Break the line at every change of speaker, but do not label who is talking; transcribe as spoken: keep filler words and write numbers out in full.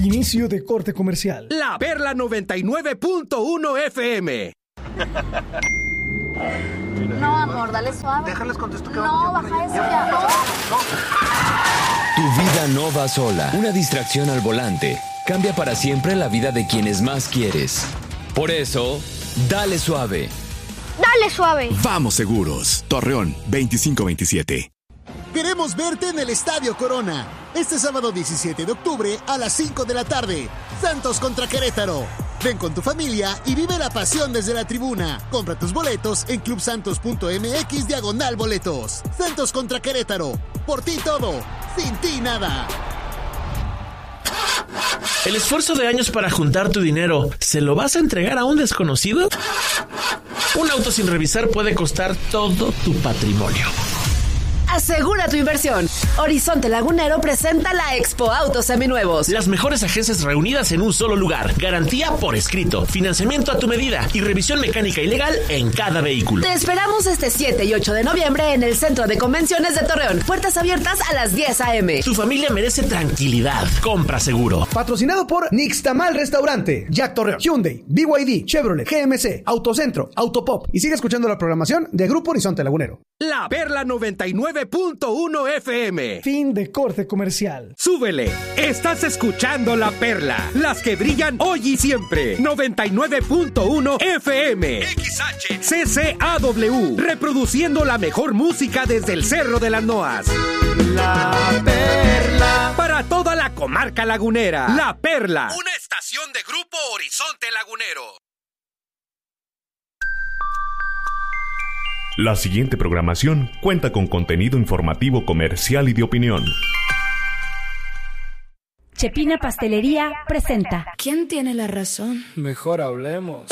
Inicio de corte comercial.
La Perla noventa y nueve punto uno F M.
No, amor, dale suave.
Déjales contesto que
No, baja eso ya. No.
Tu vida no va sola. Una distracción al volante cambia para siempre la vida de quienes más quieres. Por eso, dale suave.
Dale suave.
Vamos seguros. Torreón, veinticinco veintisiete.
Queremos verte en el Estadio Corona. Este sábado diecisiete de octubre a las cinco de la tarde. Santos contra Querétaro. Ven con tu familia y vive la pasión desde la tribuna. Compra tus boletos en clubsantos.mx diagonal boletos. Santos contra Querétaro. Por ti todo, sin ti nada.
¿El esfuerzo de años para juntar tu dinero se lo vas a entregar a un desconocido? Un auto sin revisar puede costar todo tu patrimonio.
Asegura tu inversión. Horizonte Lagunero presenta la Expo Autos Seminuevos.
Las mejores agencias reunidas en un solo lugar. Garantía por escrito, financiamiento a tu medida y revisión mecánica y legal en cada vehículo.
Te esperamos este siete y ocho de noviembre en el Centro de Convenciones de Torreón. Puertas abiertas a las diez a.m.
Tu familia merece tranquilidad. Compra seguro.
Patrocinado por Nixtamal Restaurante, Jack Torreón, Hyundai, B Y D, Chevrolet, G M C, Autocentro, Autopop. Y sigue escuchando la programación de Grupo Horizonte Lagunero.
La Perla noventa y nueve punto uno F M.
Fin de corte comercial.
Súbele. Estás escuchando La Perla. Las que brillan hoy y siempre. noventa y nueve punto uno F M. X H C C A W. Reproduciendo la mejor música desde el Cerro de las Noas. La Perla. Para toda la comarca lagunera. La Perla. Una estación de Grupo Horizonte Lagunero.
La siguiente programación cuenta con contenido informativo, comercial y de opinión.
Chepina Pastelería presenta.
¿Quién tiene la razón?
Mejor hablemos.